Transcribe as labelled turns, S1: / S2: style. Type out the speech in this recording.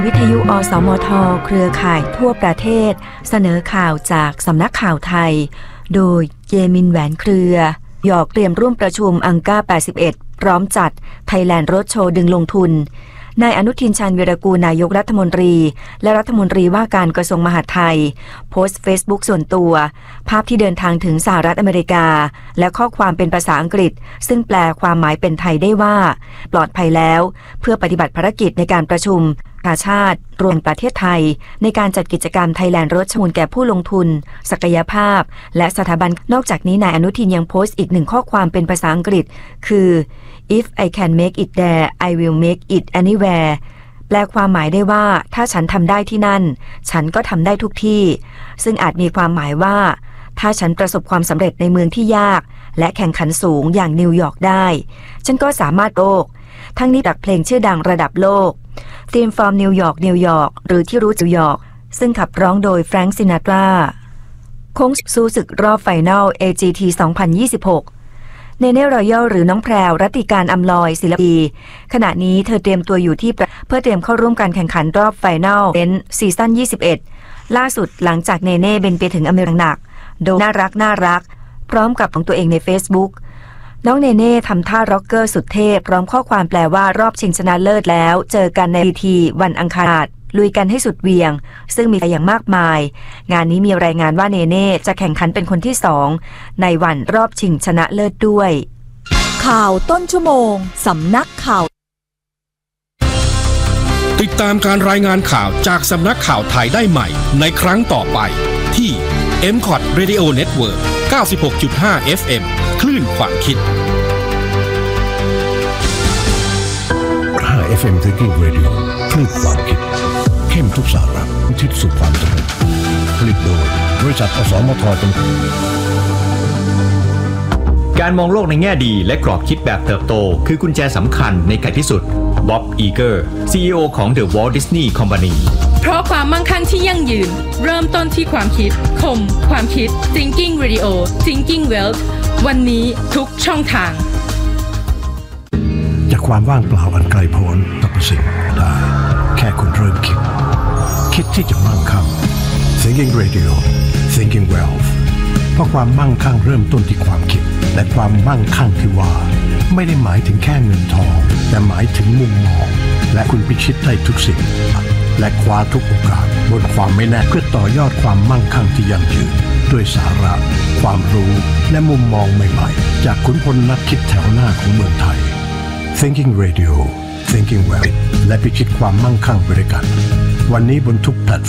S1: วิทยุอสมทเครือข่ายทั่วประเทศเสนอข่าวจากสำนักข่าวไทยโดยเยมินแหวนเครือหยอกเตรียมร่วมประชุมอังก้า81พร้อมจัดไทยแลนด์โรดโชว์ดึงลงทุนนายอนุทินชาญวีรกูลนายกรัฐมนตรีและรัฐมนตรีว่าการกระทรวงมหาดไทยโพสต์เฟซบุ๊กส่วนตัวภาพที่เดินทางถึงสหรัฐอเมริกาและข้อความเป็นภาษาอังกฤษซึ่งแปลความหมายเป็นไทยได้ว่าปลอดภัยแล้วเพื่อปฏิบัติภารกิจในการประชุมนานาชาติรวมประเทศไทยในการจัดกิจกรรมไทยแลนด์โรดโชว์แก่ผู้ลงทุนศักยภาพและสถาบันนอกจากนี้นายอนุทินยังโพสต์อีกหนึ่งข้อความเป็นภาษาอังกฤษคือ If I can make it there I will make it anywhere แปลความหมายได้ว่าถ้าฉันทำได้ที่นั่นฉันก็ทำได้ทุกที่ซึ่งอาจมีความหมายว่าถ้าฉันประสบความสำเร็จในเมืองที่ยากและแข่งขันสูงอย่างนิวยอร์กได้ฉันก็สามารถโลกทั้งนี้จากเพลงชื่อดังระดับโลก Theme from New York New York หรือที่รู้นิวยอร์กซึ่งขับร้องโดยแฟรงค์ซินาตราโค้งสู้ศึกรอบไฟนอล AGT 2026เนเน่รอยัลหรือน้องแพรวรัตติการอำลอยศิลปีขณะนี้เธอเตรียมตัวอยู่ที่เพื่อเตรียมเข้าร่วมการแข่งขันรอบไฟนอลซีซั่น21ล่าสุดหลังจากเนเน่บินไปถึงอเมริกาหนักโดยน่ารักพร้อมกับของตัวเองใน Facebook น้องเนเน่ทำท่าร็อกเกอร์สุดเทพพร้อมข้อความแปลว่ารอบชิงชนะเลิศแล้วเจอกันในทีวันอังคารลุยกันให้สุดเวียงซึ่งมีอย่างมากมายงานนี้มีรายงานว่าเนเน่จะแข่งขันเป็นคนที่2ในวันรอบชิงชนะเลิศด้วย
S2: ข่าวต้นชั่วโมงสำนักข่าว
S3: ติดตามการรายงานข่าวจากสำนักข่าวไทยได้ใหม่ในครั้งต่อไปที่ MCOT Radio Network 96.5 FM คลื่นความคิด
S4: 5 FM Thinking Radio คลื่นความคิดเข้มทุกสาระทิศสู่ความสำเร็จผลิตโดยบริษัทอสมทจำกัด
S5: การมองโลกในแง่ดีและกรอบคิดแบบเติบโตคือกุญแจสำคัญในการที่สุดบ๊อบอีเกอร์ CEO ของ The Walt Disney Company
S6: เพราะความมั่งคั่งที่ยั่งยืนเริ่มต้นที่ความคิดคมความคิด Thinking Radio Thinking Wealth วันนี้ทุกช่องทาง
S4: จากความว่างเปล่าอันไกลโพ้นสรรพสิ่งได้แค่คุณเริ่มคิดที่จะมั่งคั่ง Thinking Radio Thinking Wealth เพราะความมั่งคั่งเริ่มต้นที่ความคิดและความมั่งคั่งที่ว่าไม่ได้หมายถึงแค่เงินทองแต่หมายถึงมุมมองและคุณพิชิตได้ทุกสิ่งและคว้าทุกโอกาสบนความไม่แน่เพื่อต่อยอดความมั่งคั่งที่ยั่งยืนด้วยสาระความรู้และมุมมองใหม่ๆจากขุนพลนักคิดแถวหน้าของเมืองไทย Thinking Radio Thinking Well และพิชิตความมั่งคั่งไปด้วยกันวันนี้บนทุกแพลต